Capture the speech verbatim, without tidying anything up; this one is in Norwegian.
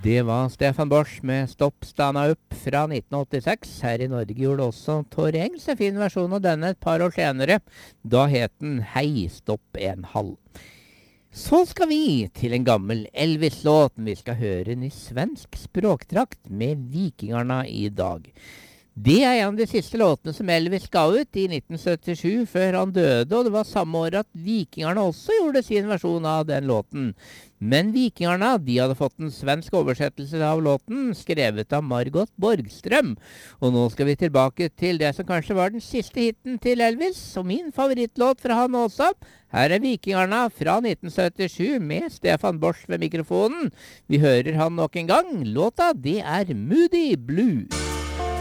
Det var Stefan Bosch med Stopp Stana Upp fra nitten åttiseks. Her i Norge gjorde også Tor Engs en fin versjon av denne et par år senere. Da het den Hei, stopp en halv. Så skal vi til en gammel Elvis-låt. Vi skal høre den i svensk språkdrakt med Vikingarna i dag. Det er en av de siste låtene som Elvis ga ut i nitten syttisju før han døde, og det var samme år at Vikingarna også gjorde sin versjon av den låten. Men Vikingarna, de hadde fått en svensk oversettelse av låten, skrevet av Margot Borgström. Og nå skal vi tilbake til det som kanskje var den siste hitten til Elvis, og min favorittlåt fra han også. Her er Vikingarna fra nitten syttisju med Stefan Bosch ved mikrofonen. Vi hører han nok en gang. Låta, det er Moody Blue.